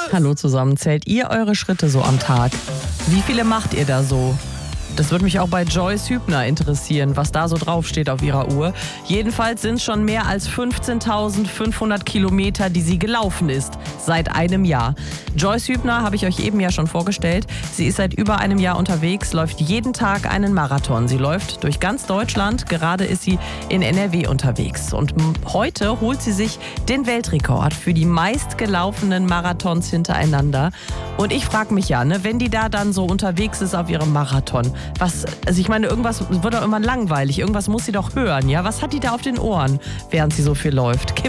Hallo zusammen, zählt ihr eure Schritte so am Tag? Wie viele macht ihr da so? Das würde mich auch bei Joyce Hübner interessieren, was da so draufsteht auf ihrer Uhr. Jedenfalls sind es schon mehr als 15.500 Kilometer, die sie gelaufen ist, seit einem Jahr. Joyce Hübner habe ich euch eben ja schon vorgestellt. Sie ist seit über einem Jahr unterwegs, läuft jeden Tag einen Marathon. Sie läuft durch ganz Deutschland, gerade ist sie in NRW unterwegs. Und heute holt sie sich den Weltrekord für die meistgelaufenen Marathons hintereinander. Und ich frage mich ja, wenn die da dann so unterwegs ist auf ihrem Marathon, ich meine, irgendwas wird doch immer langweilig, irgendwas muss sie doch hören, ja? Was hat die da auf den Ohren, während sie so viel läuft?